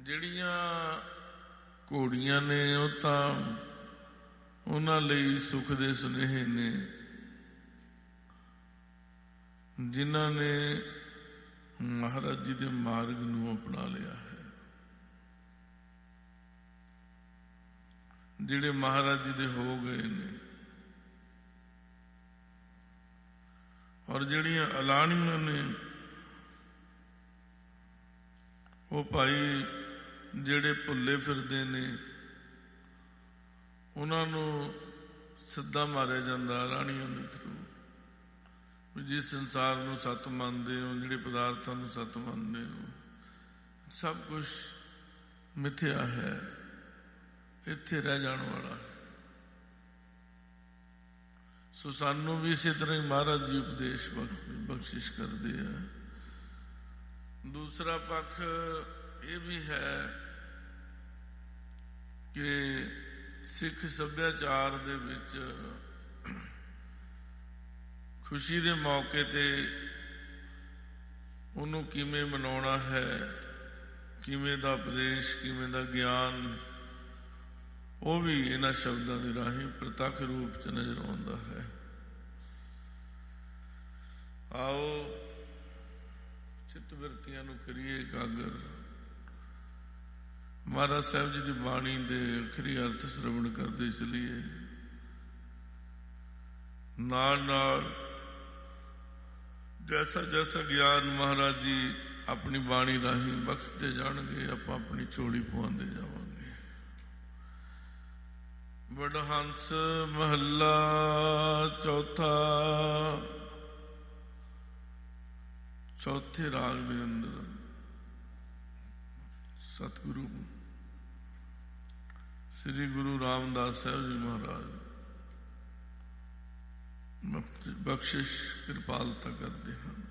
ਜਿਹੜੀਆਂ ਘੋੜੀਆਂ ਨੇ ਉਹ ਤਾਂ ਉਹਨਾਂ ਲਈ ਸੁੱਖ ਦੇ ਸੁਨੇਹੇ ਨੇ, ਜਿਨ੍ਹਾਂ ਨੇ ਮਹਾਰਾਜ ਜੀ ਦੇ ਮਾਰਗ ਨੂੰ ਅਪਣਾ ਲਿਆ ਹੈ, ਜਿਹੜੇ ਮਹਾਰਾਜ ਜੀ ਦੇ ਹੋ ਗਏ ਨੇ। ਔਰ ਜਿਹੜੀਆਂ ਅਲਾਣੀਆਂ ਨੇ ਉਹ ਭਾਈ ਜਿਹੜੇ ਭੁੱਲੇ ਫਿਰਦੇ ਨੇ, ਉਹਨਾਂ ਨੂੰ ਸਿੱਧਾ ਮਾਰਿਆ ਜਾਂਦਾ ਅਲਾਣੀਆਂ ਦੇ ਥਰੂ। ਜਿਸ ਸੰਸਾਰ ਨੂੰ ਸੱਤ ਮੰਨਦੇ ਹੋ, ਜਿਹੜੇ ਪਦਾਰਥਾਂ ਨੂੰ ਸੱਤ ਮੰਨਦੇ ਹੋ, ਸਭ ਕੁਛ ਮਿਥਿਆ ਹੈ, ਇੱਥੇ ਰਹਿ ਜਾਣ ਵਾਲਾ ਹੈ। ਸੋ ਸਾਨੂੰ ਵੀ ਇਸੇ ਤਰ੍ਹਾਂ ਹੀ ਮਹਾਰਾਜ ਜੀ ਉਪਦੇਸ਼ ਬਖਸ਼ਿਸ਼ ਕਰਦੇ ਆ। ਦੂਸਰਾ ਪੱਖ ਇਹ ਵੀ ਹੈ ਕਿ ਸਿੱਖ ਸੱਭਿਆਚਾਰ ਦੇ ਵਿੱਚ ਖੁਸ਼ੀ ਦੇ ਮੌਕੇ ਤੇ ਉਹਨੂੰ ਕਿਵੇਂ ਮਨਾਉਣਾ ਹੈ, ਕਿਵੇਂ ਦਾ ਉਪਦੇਸ਼, ਕਿਵੇਂ ਦਾ ਗਿਆਨ, ਉਹ ਵੀ ਇਹਨਾਂ ਸ਼ਬਦਾਂ ਦੇ ਰਾਹੀਂ ਪ੍ਰਤੱਖ ਰੂਪ ਚ ਨਜ਼ਰ ਆਉਂਦਾ ਹੈ। ਆਓ ਚਿੱਤ ਬਿਰਤੀਆਂ ਨੂੰ ਕਰੀਏ ਇਕਾਗਰ। ਮਹਾਰਾਜ ਸਾਹਿਬ ਜੀ ਦੀ ਬਾਣੀ ਦੇ ਅਖਰੀ ਅਰਥ ਸਰਵਣ ਕਰਦੇ ਚਲੀਏ। ਨਾਲ ਨਾਲ ਜੈਸਾ ਜੈਸਾ ਗਿਆਨ ਮਹਾਰਾਜ ਜੀ ਆਪਣੀ ਬਾਣੀ ਰਾਹੀਂ ਬਖਸ਼ਦੇ ਜਾਣਗੇ, ਆਪਾਂ ਆਪਣੀ ਝੋਲੀ ਪਵਾਉਂਦੇ ਜਾਵਾਂਗੇ। ਵਡਹੰਸ ਮਹੱਲਾ ਚੌਥਾ, ਚੌਥੇ ਰਾਗ ਦੇ ਅੰਦਰ ਸਤਿਗੁਰੂ ਸ੍ਰੀ ਗੁਰੂ ਰਾਮਦਾਸ ਸਾਹਿਬ ਜੀ ਮਹਾਰਾਜ ਬਖਸ਼ਿਸ਼ ਕਿਰਪਾਲਤਾ ਕਰਦੇ ਹਨ।